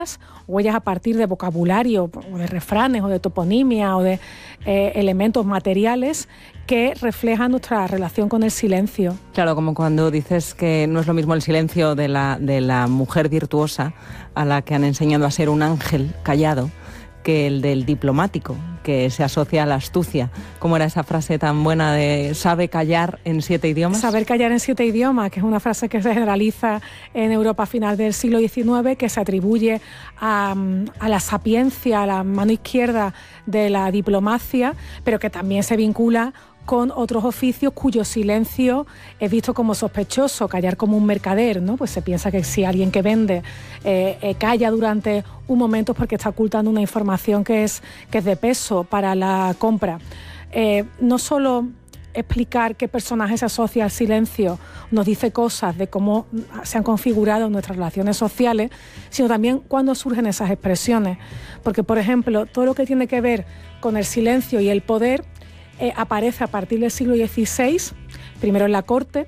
huellas a partir de vocabulario, o de refranes, o de toponimia, o de elementos materiales que reflejan nuestra relación con el silencio. Claro, como cuando dices que no es lo mismo el silencio de la mujer virtuosa a la que han enseñado a ser un ángel callado, que el del diplomático, que se asocia a la astucia. ¿Cómo era esa frase tan buena de sabe callar en 7 idiomas? Saber callar en 7 idiomas, que es una frase que se generaliza en Europa a final del siglo XIX, que se atribuye a la sapiencia, a la mano izquierda de la diplomacia, pero que también se vincula con otros oficios cuyo silencio es visto como sospechoso. Callar como un mercader, ¿no? Pues se piensa que si alguien que vende calla durante un momento es porque está ocultando una información que es de peso para la compra. No solo explicar qué personaje se asocia al silencio nos dice cosas de cómo se han configurado nuestras relaciones sociales, sino también cuándo surgen esas expresiones. Porque, por ejemplo, todo lo que tiene que ver con el silencio y el poder aparece a partir del siglo XVI, primero en la corte.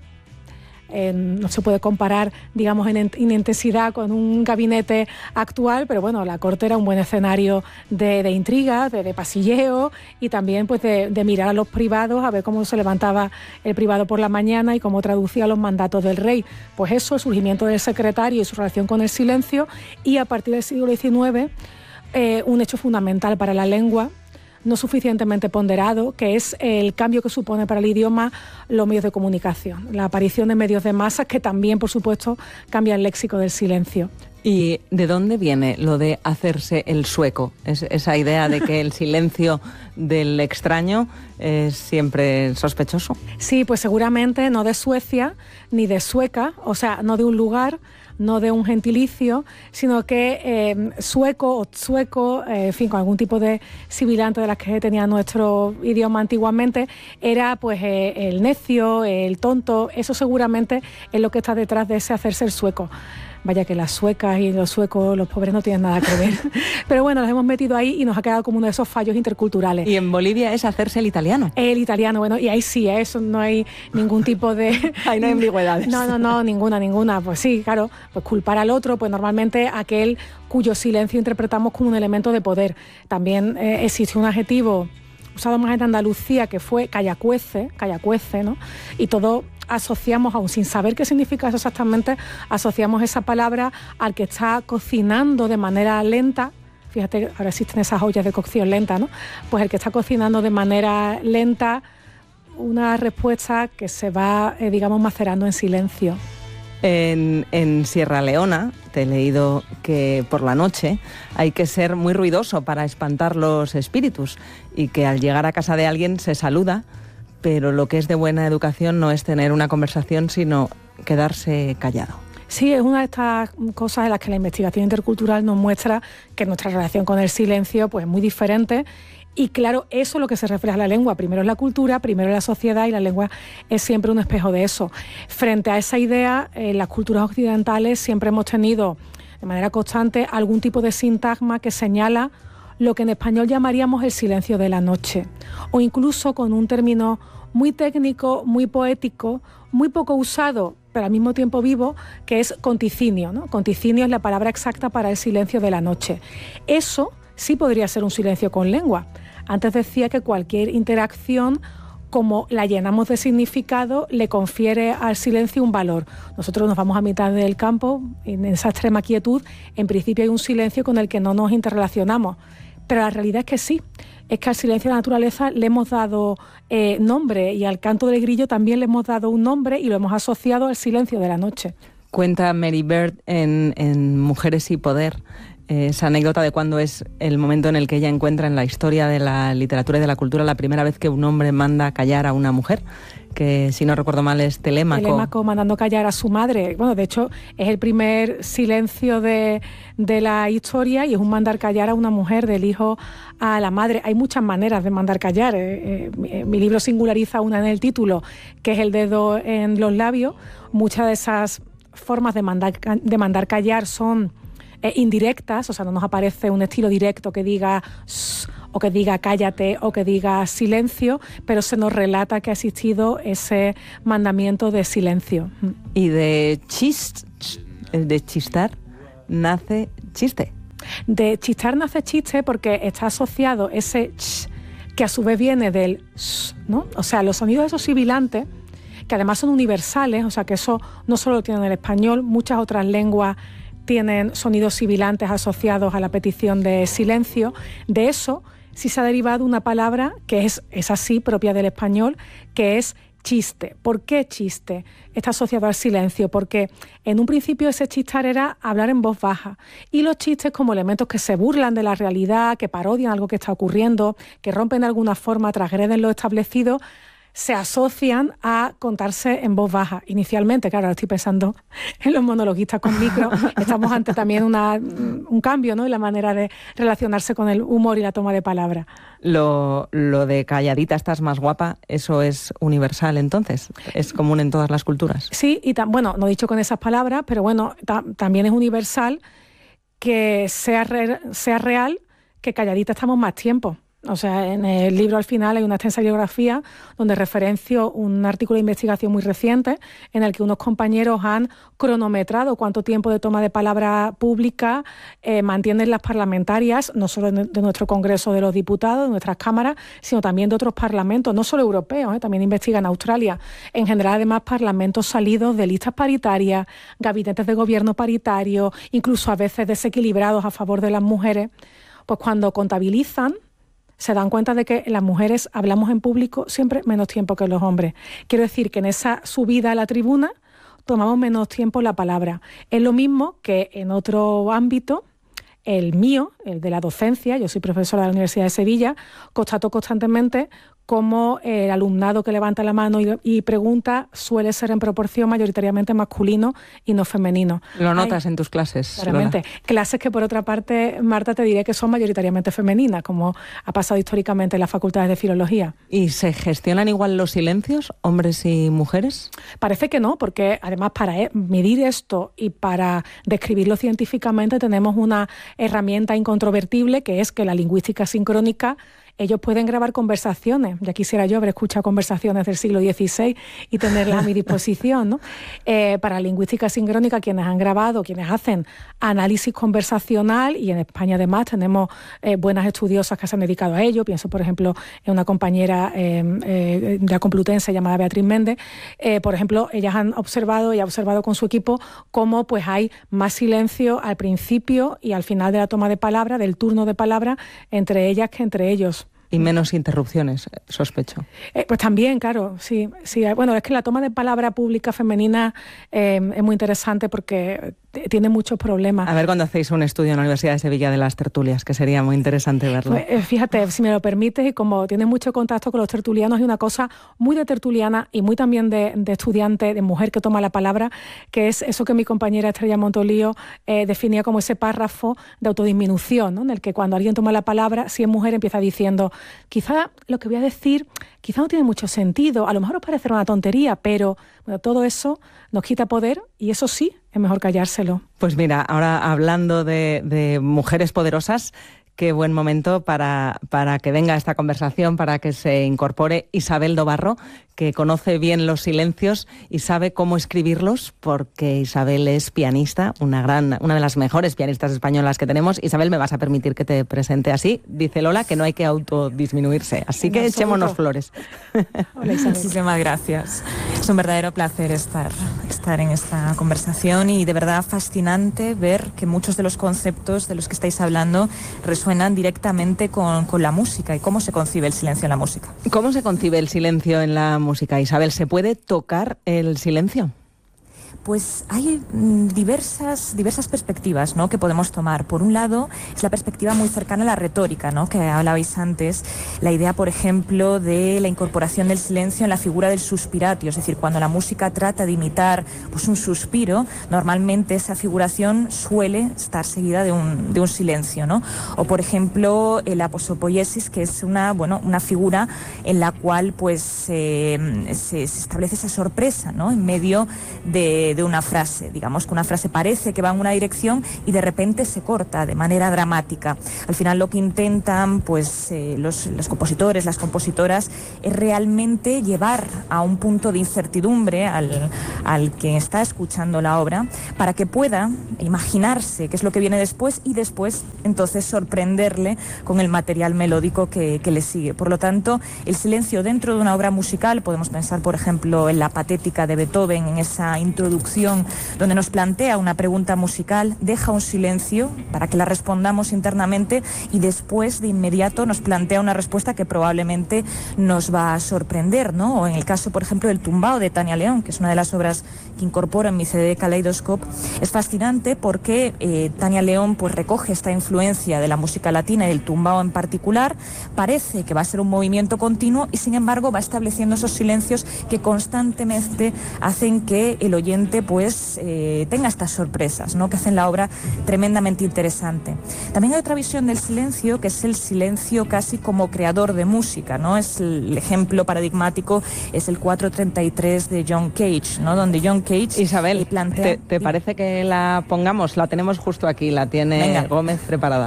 No se puede comparar, digamos, en intensidad con un gabinete actual, pero bueno, la corte era un buen escenario de intriga, de pasilleo, y también pues de mirar a los privados, a ver cómo se levantaba el privado por la mañana y cómo traducía los mandatos del rey. Pues eso, el surgimiento del secretario y su relación con el silencio, y a partir del siglo XIX, un hecho fundamental para la lengua, no suficientemente ponderado, que es el cambio que supone para el idioma los medios de comunicación, la aparición de medios de masas que también, por supuesto, cambia el léxico del silencio. ¿Y de dónde viene lo de hacerse el sueco? Esa idea de que el silencio del extraño es siempre sospechoso. Sí, pues seguramente no de Suecia ni de Sueca, o sea, no de un lugar, no de un gentilicio, sino que sueco o sueco, en fin, con algún tipo de sibilante de las que tenía nuestro idioma antiguamente, era pues el necio, el tonto. Eso seguramente es lo que está detrás de ese hacerse el sueco. Vaya que las suecas y los suecos, los pobres, no tienen nada que ver. Pero bueno, los hemos metido ahí y nos ha quedado como uno de esos fallos interculturales. Y en Bolivia es hacerse el italiano. El italiano, bueno, y ahí sí, eso no hay ningún tipo de... Ahí no hay ambigüedades. No, ninguna. Pues sí, claro, pues culpar al otro, pues normalmente aquel cuyo silencio interpretamos como un elemento de poder. También existe un adjetivo usado más en Andalucía que fue callacuece, ¿no? Y todo asociamos, aún sin saber qué significa eso exactamente, asociamos esa palabra al que está cocinando de manera lenta. Fíjate, ahora existen esas ollas de cocción lenta, ¿no? Pues el que está cocinando de manera lenta una respuesta que se va, digamos, macerando en silencio. En Sierra Leona te he leído que por la noche hay que ser muy ruidoso para espantar los espíritus y que al llegar a casa de alguien se saluda, pero lo que es de buena educación no es tener una conversación, sino quedarse callado. Sí, es una de estas cosas en las que la investigación intercultural nos muestra que nuestra relación con el silencio pues, es muy diferente. Y claro, eso es lo que se refleja en la lengua. Primero es la cultura, primero es la sociedad, y la lengua es siempre un espejo de eso. Frente a esa idea, en las culturas occidentales siempre hemos tenido de manera constante algún tipo de sintagma que señala lo que en español llamaríamos el silencio de la noche, o incluso con un término muy técnico, muy poético, muy poco usado, pero al mismo tiempo vivo, que es conticinio, ¿no? Conticinio es la palabra exacta para el silencio de la noche. Eso sí podría ser un silencio con lengua. Antes decía que cualquier interacción, como la llenamos de significado, le confiere al silencio un valor. Nosotros nos vamos a mitad del campo, en esa extrema quietud, en principio hay un silencio con el que no nos interrelacionamos. Pero la realidad es que sí, es que al silencio de la naturaleza le hemos dado nombre, y al canto del grillo también le hemos dado un nombre y lo hemos asociado al silencio de la noche. Cuenta Mary Beard en Mujeres y Poder esa anécdota de cuando es el momento en el que ella encuentra en la historia de la literatura y de la cultura la primera vez que un hombre manda callar a una mujer, que si no recuerdo mal es Telémaco. Telémaco mandando callar a su madre. Bueno, de hecho es el primer silencio de la historia, y es un mandar callar a una mujer, del hijo a la madre. Hay muchas maneras de mandar callar. Mi libro singulariza una en el título, que es el dedo en los labios. Muchas de esas formas de mandar callar son indirectas, o sea, no nos aparece un estilo directo que diga shh, o que diga cállate, o que diga silencio, pero se nos relata que ha existido ese mandamiento de silencio. Y de chistar nace chiste. De chistar nace chiste porque está asociado ese ch, que a su vez viene del sh, ¿no? O sea, los sonidos esos sibilantes, que además son universales, o sea, que eso no solo lo tiene el español, muchas otras lenguas tienen sonidos sibilantes asociados a la petición de silencio. De eso sí se ha derivado una palabra que es así, propia del español, que es chiste. ¿Por qué chiste? Está asociado al silencio, porque en un principio ese chistar era hablar en voz baja, y los chistes como elementos que se burlan de la realidad, que parodian algo que está ocurriendo, que rompen de alguna forma, transgreden lo establecido, se asocian a contarse en voz baja. Inicialmente, claro, ahora estoy pensando en los monologuistas con micro, estamos ante también un cambio, ¿no?, en la manera de relacionarse con el humor y la toma de palabra. Lo de calladita estás más guapa, ¿eso es universal entonces? ¿Es común en todas las culturas? Sí, y bueno, no he dicho con esas palabras, pero bueno, también es universal que sea real que calladita estamos más tiempo. O sea, en el libro al final hay una extensa bibliografía donde referencio un artículo de investigación muy reciente en el que unos compañeros han cronometrado cuánto tiempo de toma de palabra pública mantienen las parlamentarias, no solo de nuestro Congreso de los Diputados, de nuestras cámaras, sino también de otros parlamentos, no solo europeos, también investigan en Australia. En general, además, parlamentos salidos de listas paritarias, gabinetes de gobierno paritarios, incluso a veces desequilibrados a favor de las mujeres, pues cuando contabilizan, se dan cuenta de que las mujeres hablamos en público siempre menos tiempo que los hombres. Quiero decir que en esa subida a la tribuna tomamos menos tiempo la palabra. Es lo mismo que en otro ámbito, el mío, el de la docencia. Yo soy profesora de la Universidad de Sevilla, constato constantemente cómo el alumnado que levanta la mano y pregunta suele ser en proporción mayoritariamente masculino y no femenino. ¿Lo notas en tus clases? Claramente. Lola. Clases que, por otra parte, Marta, te diré que son mayoritariamente femeninas, como ha pasado históricamente en las facultades de filología. ¿Y se gestionan igual los silencios, hombres y mujeres? Parece que no, porque además para medir esto y para describirlo científicamente tenemos una herramienta incontrovertible, que es que la lingüística sincrónica, ellos pueden grabar conversaciones. Ya quisiera yo haber escuchado conversaciones del siglo XVI y tenerlas a mi disposición, ¿no? Para lingüística sincrónica, quienes han grabado, quienes hacen análisis conversacional, y en España además tenemos buenas estudiosas que se han dedicado a ello. Pienso, por ejemplo, en una compañera de la Complutense llamada Beatriz Méndez. Por ejemplo, ellas han observado y ha observado con su equipo cómo pues hay más silencio al principio y al final de la toma de palabra, del turno de palabra, entre ellas que entre ellos. Y menos interrupciones, sospecho. Pues también, claro, sí. Bueno, es que la toma de palabra pública femenina es muy interesante porque tiene muchos problemas. A ver cuando hacéis un estudio en la Universidad de Sevilla de las tertulias, que sería muy interesante verlo. Pues, fíjate, si me lo permites, y como tienes mucho contacto con los tertulianos, hay una cosa muy de tertuliana y muy también de estudiante, de mujer que toma la palabra, que es eso que mi compañera Estrella Montolío definía como ese párrafo de autodisminución, ¿no? En el que cuando alguien toma la palabra, si es mujer, empieza diciendo: quizá lo que voy a decir quizá no tiene mucho sentido, a lo mejor os parecerá una tontería, pero bueno, todo eso nos quita poder y eso sí, es mejor callárselo. Pues mira, ahora hablando de mujeres poderosas, qué buen momento para que venga esta conversación, para que se incorpore Isabel Dobarro, que conoce bien los silencios y sabe cómo escribirlos, porque Isabel es pianista, una de las mejores pianistas españolas que tenemos. Isabel, me vas a permitir que te presente así. Dice Lola que no hay que autodisminuirse, así que echémonos flores. Hola, Isabel. Muchísimas gracias. Es un verdadero placer estar en esta conversación y de verdad fascinante ver que muchos de los conceptos de los que estáis hablando resuenan directamente con la música y cómo se concibe el silencio en la música. ¿Cómo se concibe el silencio en la música, Isabel? ¿Se puede tocar el silencio? Pues hay diversas perspectivas, ¿no?, que podemos tomar. Por un lado, es la perspectiva muy cercana a la retórica, ¿no?, que hablabais antes. La idea, por ejemplo, de la incorporación del silencio en la figura del suspiratio, es decir, cuando la música trata de imitar pues un suspiro, normalmente esa figuración suele estar seguida de un silencio, ¿no? O, por ejemplo, la posopoiesis, que es una figura en la cual pues se establece esa sorpresa, ¿no?, en medio de de una frase. Digamos que una frase parece que va en una dirección y de repente se corta de manera dramática. Al final lo que intentan pues los compositores, las compositoras, es realmente llevar a un punto de incertidumbre al que está escuchando la obra, para que pueda imaginarse qué es lo que viene después y después entonces sorprenderle con el material melódico que le sigue. Por lo tanto, el silencio dentro de una obra musical, podemos pensar por ejemplo en la Patética de Beethoven, en esa introducción donde nos plantea una pregunta musical, deja un silencio para que la respondamos internamente y después de inmediato nos plantea una respuesta que probablemente nos va a sorprender, ¿no? O en el caso, por ejemplo, del Tumbao de Tania León, que es una de las obras que incorporo en mi CD Kaleidoscope, es fascinante porque Tania León pues recoge esta influencia de la música latina y del tumbao en particular. Parece que va a ser un movimiento continuo y sin embargo va estableciendo esos silencios que constantemente hacen que el oyente pues tenga estas sorpresas, ¿no? Que hacen la obra tremendamente interesante. También hay otra visión del silencio, que es el silencio casi como creador de música, ¿no? Es el ejemplo paradigmático, es el 433 de John Cage, ¿no? Donde John Cage Isabel, plantea... ¿te parece que la pongamos? La tenemos justo aquí, la tiene Venga. Gómez preparada.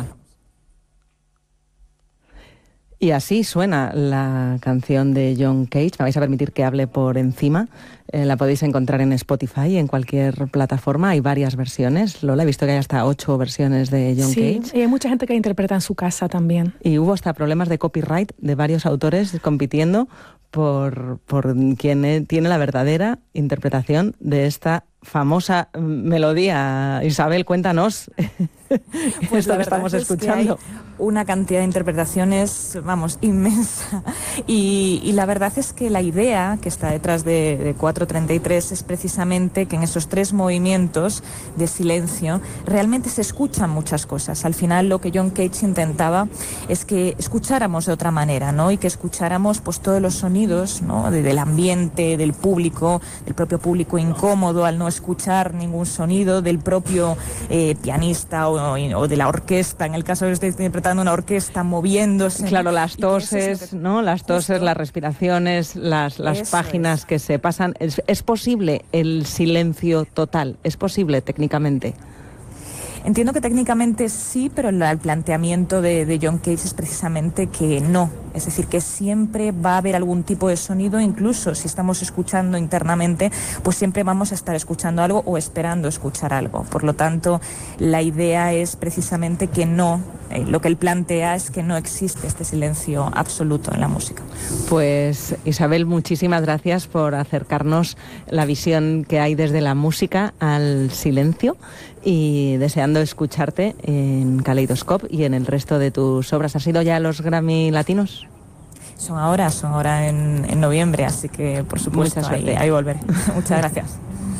Y así suena la canción de John Cage. Me vais a permitir que hable por encima. La podéis encontrar en Spotify, en cualquier plataforma. Hay varias versiones. Lola, he visto que hay hasta 8 versiones de John Cage. Sí, y hay mucha gente que interpreta en su casa también. Y hubo hasta problemas de copyright de varios autores compitiendo por quien tiene la verdadera interpretación de esta famosa melodía. Isabel, cuéntanos. Pues esto la que estamos verdad es escuchando. que hay una cantidad de interpretaciones, vamos, inmensa. Y la verdad es que la idea que está detrás de 433 es precisamente que en esos 3 movimientos de silencio realmente se escuchan muchas cosas. Al final lo que John Cage intentaba es que escucháramos de otra manera, ¿no? Y que escucháramos pues todos los sonidos, ¿no? Del ambiente, del público, del propio público incómodo al no escuchar ningún sonido, del propio pianista o de la orquesta, en el caso de que esté interpretando una orquesta moviéndose. Claro, las toses, ¿no? Las toses, las respiraciones, las páginas que se pasan. ¿Es posible el silencio total? ¿Es posible técnicamente? Entiendo que técnicamente sí, pero el planteamiento de John Cage es precisamente que no. Es decir, que siempre va a haber algún tipo de sonido, incluso si estamos escuchando internamente, pues siempre vamos a estar escuchando algo o esperando escuchar algo. Por lo tanto, la idea es precisamente que no, lo que él plantea es que no existe este silencio absoluto en la música. Pues Isabel, muchísimas gracias por acercarnos la visión que hay desde la música al silencio y deseando escucharte en Kaleidoscope y en el resto de tus obras. ¿Has ido ya a los Grammy Latinos? Son ahora en noviembre, así que por supuesto ahí volveré. Muchas gracias.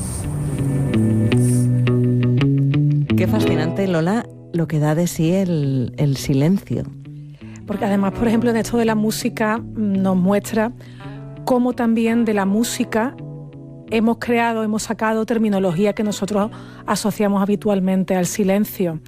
Qué fascinante, Lola, lo que da de sí el silencio. Porque además, por ejemplo, en esto de la música nos muestra cómo también de la música hemos sacado terminología que nosotros asociamos habitualmente al silencio.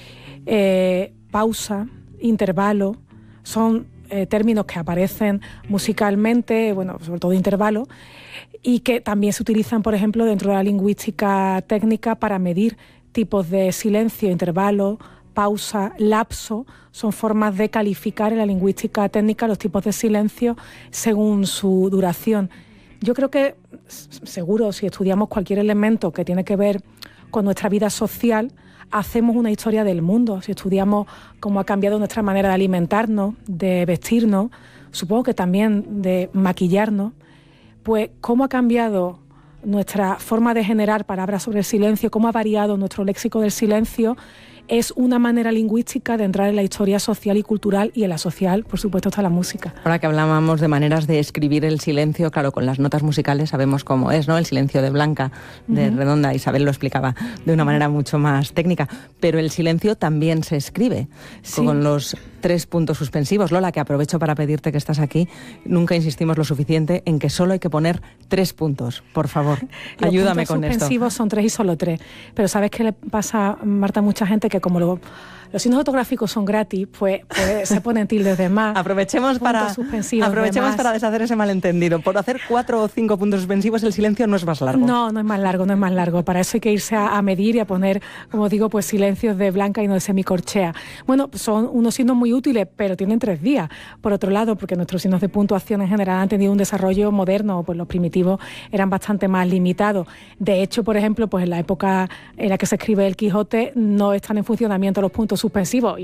Pausa, intervalo, son términos que aparecen musicalmente, bueno, sobre todo intervalo, y que también se utilizan, por ejemplo, dentro de la lingüística técnica para medir tipos de silencio, intervalo, pausa, lapso. Son formas de calificar en la lingüística técnica los tipos de silencio según su duración. Yo creo que, seguro, si estudiamos cualquier elemento que tiene que ver con nuestra vida social, hacemos una historia del mundo. Si estudiamos cómo ha cambiado nuestra manera de alimentarnos, de vestirnos, supongo que también de maquillarnos, pues cómo ha cambiado nuestra forma de generar palabras sobre el silencio, cómo ha variado nuestro léxico del silencio, es una manera lingüística de entrar en la historia social y cultural, y en la social, por supuesto, está la música. Ahora que hablábamos de maneras de escribir el silencio, claro, con las notas musicales sabemos cómo es, ¿no? El silencio de Blanca, de Redonda, Isabel lo explicaba de una manera mucho más técnica, pero el silencio también se escribe, sí, con los 3 puntos suspensivos. Lola, que aprovecho para pedirte que estás aquí, nunca insistimos lo suficiente en que solo hay que poner 3 puntos, por favor, ayúdame con esto. Los suspensivos son 3 y solo 3, pero ¿sabes qué le pasa, Marta, a mucha gente que como los signos ortográficos son gratis, pues se ponen tildes de más. Aprovechemos para deshacer ese malentendido. Por hacer 4 o 5 puntos suspensivos, el silencio no es más largo. No es más largo. Para eso hay que irse a medir y a poner, como digo, pues silencios de blanca y no de semicorchea. Bueno, son unos signos muy útiles, pero tienen 3 días. Por otro lado, porque nuestros signos de puntuación en general han tenido un desarrollo moderno, pues los primitivos eran bastante más limitados. De hecho, por ejemplo, pues en la época en la que se escribe el Quijote no están en funcionamiento los puntos suspensivos.